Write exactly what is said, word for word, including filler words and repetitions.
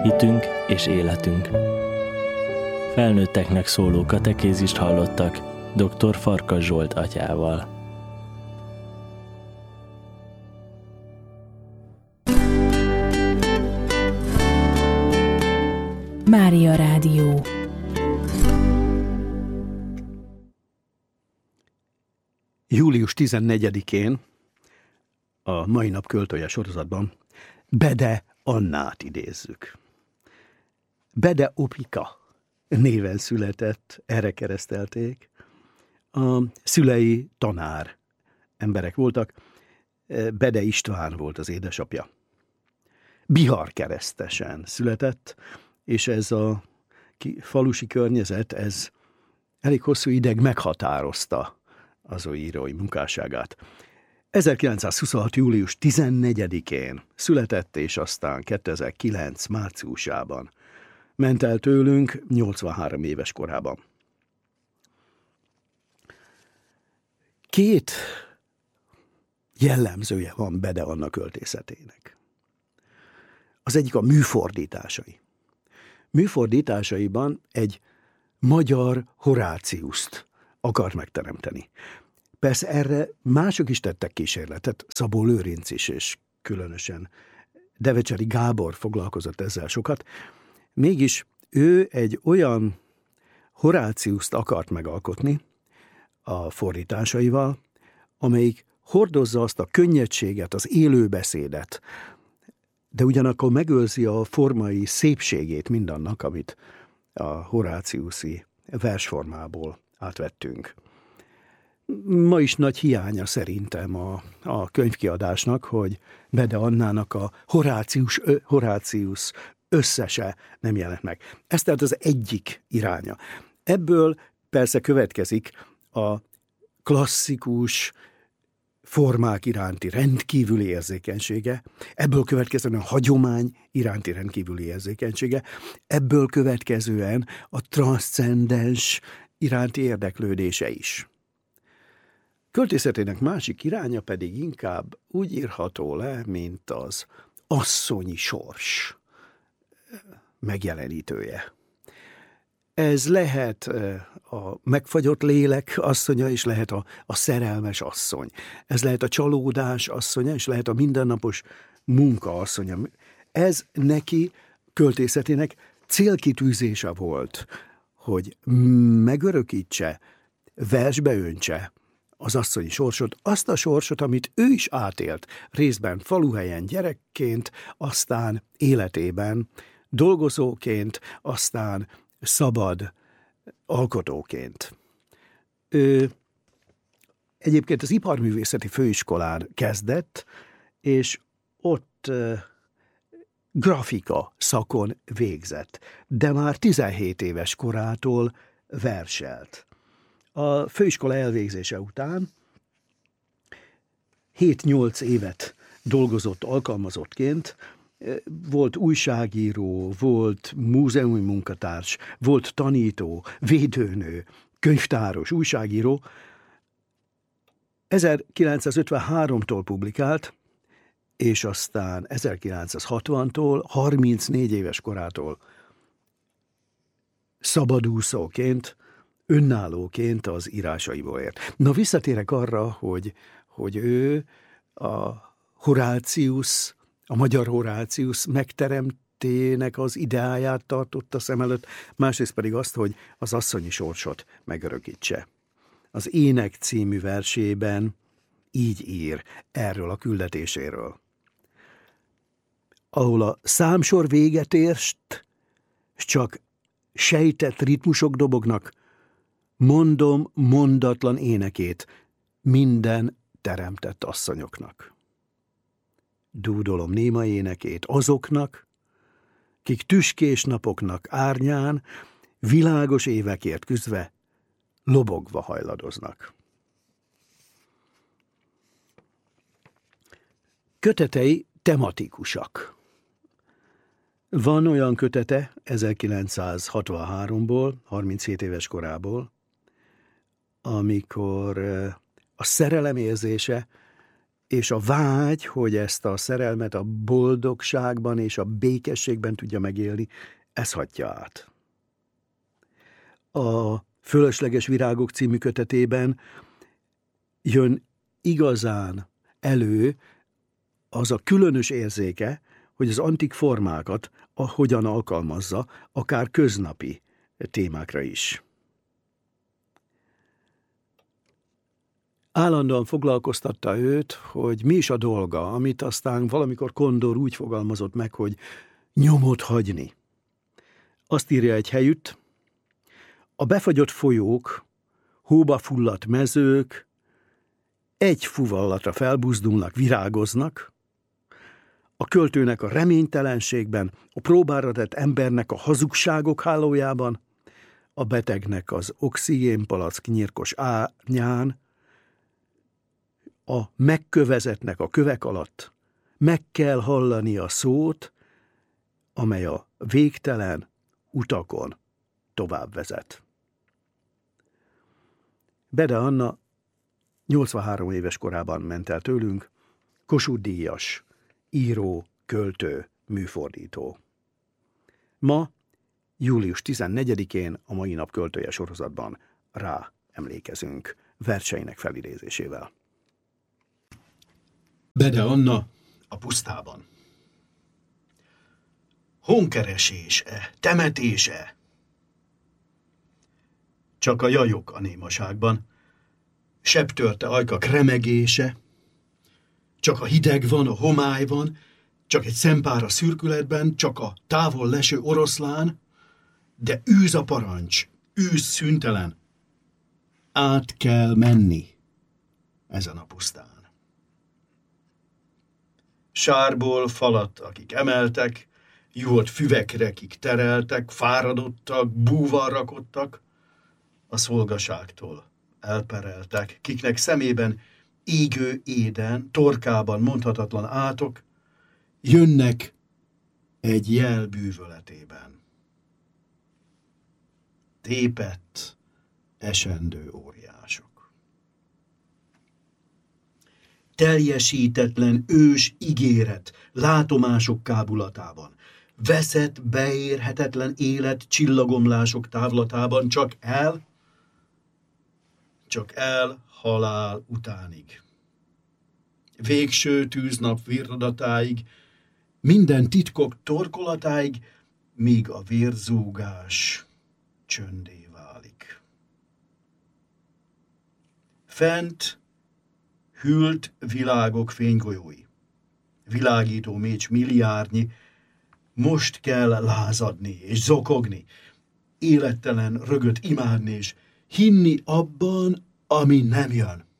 hitünk és életünk. Felnőtteknek szóló katekézist hallottak dr. Farkas Zsolt atyával. Mária Rádió. július tizennegyedikén a mai nap költője sorozatban Bede Annát idézzük. Bede Opika néven született, erre keresztelték. A szülei tanár emberek voltak, Bede István volt az édesapja. Bihar keresztesen született, és ez a falusi környezet, ez elég hosszú ideig meghatározta az ő írói munkásságát. ezerkilencszázhuszonhat. július tizennegyedikén született, és aztán kétezer-kilenc. márciusában ment el tőlünk nyolcvanhárom éves korában. Két jellemzője van Bede Anna költészetének. Az egyik a műfordításai. Műfordításaiban egy magyar Horáciuszt akar megteremteni. Persze erre mások is tettek kísérletet, Szabó Lőrinc is, és különösen Devecseri Gábor foglalkozott ezzel sokat. Mégis ő egy olyan Horáciuszt akart megalkotni a fordításaival, amelyik hordozza azt a könnyedséget, az élőbeszédet, de ugyanakkor megőrzi a formai szépségét mindannak, amit a horáciuszi versformából átvettünk. Ma is nagy hiánya szerintem a, a könyvkiadásnak, hogy Bede Annának a Horácius, ö, Horácius összese nem jelent meg. Ez tehát az egyik iránya. Ebből persze következik a klasszikus formák iránti rendkívüli érzékenysége, ebből következően a hagyomány iránti rendkívüli érzékenysége, ebből következően a transzcendens iránti érdeklődése is. Költészetének másik iránya pedig inkább úgy írható le, mint az asszonyi sors megjelenítője. Ez lehet a megfagyott lélek asszonya, és lehet a, a szerelmes asszony. Ez lehet a csalódás asszonya, és lehet a mindennapos munka asszonya. Ez neki költészetének célkitűzése volt, hogy megörökítse, versbe öntse az asszonyi sorsot, azt a sorsot, amit ő is átélt, részben faluhelyen gyerekként, aztán életében dolgozóként, aztán szabad alkotóként. Ő egyébként az Iparművészeti Főiskolán kezdett, és ott grafika szakon végzett, de már tizenhét éves korától verselt. A főiskola elvégzése után hét-nyolc évet dolgozott alkalmazottként, volt újságíró, volt múzeumi munkatárs, volt tanító, védőnő, könyvtáros, újságíró. ezerkilencszázötvenháromtól publikált, és aztán ezerkilencszázhatvantól, harmincnégy éves korától szabadúszóként, önállóként az írásaiból élt. Na, visszatérek arra, hogy, hogy ő a Horácius, a magyar Horácius megteremtének az ideáját tartotta szem előtt, másrészt pedig azt, hogy az asszonyi sorsot megörökítse. Az Ének című versében így ír erről a küldetéséről. Ahol a számsor véget ért, s csak sejtett ritmusok dobognak, mondom mondatlan énekét minden teremtett asszonyoknak. Dúdolom néma énekét azoknak, kik tüskés napoknak árnyán, világos évekért küzdve, lobogva hajladoznak. Kötetei tematikusak. Van olyan kötete ezerkilencszázhatvanháromból, harminchét éves korából, amikor a szerelem érzése és a vágy, hogy ezt a szerelmet a boldogságban és a békességben tudja megélni, ez hatja át. A Fölösleges virágok című kötetében jön igazán elő az a különös érzéke, hogy az antik formákat a, hogyan alkalmazza, akár köznapi témákra is. Állandóan foglalkoztatta őt, hogy mi is a dolga, amit aztán valamikor Kondor úgy fogalmazott meg, hogy nyomot hagyni. Azt írja egy helyütt: a befagyott folyók, hóba fulladt mezők egy fuvallatra felbuzdulnak, virágoznak, a költőnek a reménytelenségben, a próbára tett embernek a hazugságok hálójában, a betegnek az oxigénpalack nyírkos árnyán, a megkövezetnek a kövek alatt meg kell hallani a szót, amely a végtelen utakon tovább vezet. Bede Anna nyolcvanhárom éves korában ment el tőlünk, Kossuth-díjas, író, költő, műfordító. Ma, július tizennegyedikén a Mai Nap költője sorozatban rá emlékezünk verseinek felidézésével. Bede Anna a pusztában. Honkeresés-e, temetés-e? Csak a jajok a némaságban, sebtörte ajkak remegése, csak a hideg van, a homály van, csak egy szempár a szürkületben, csak a távol leső oroszlán, de űz a parancs, űz szüntelen. Át kell menni ezen a pusztán. Sárból falat, akik emeltek, juhodt füvekre, kik tereltek, fáradottak, búval rakodtak, a szolgaságtól elpereltek, kiknek szemében égő éden, torkában mondhatatlan átok, jönnek egy jel bűvöletében. Tépett, esendő óriások. Teljesítetlen ős ígéret látomások kábulatában, veszett, beérhetetlen élet csillagomlások távlatában, csak el, csak el halál utánig. Végső tűznap virradatáig, minden titkok torkolatáig, míg a vérzúgás csöndé válik. Fent hűlt világok fénygolyói, világító mécs milliárdnyi, most kell lázadni és zokogni, élettelen rögöt imádni és hinni abban, ami nem jön.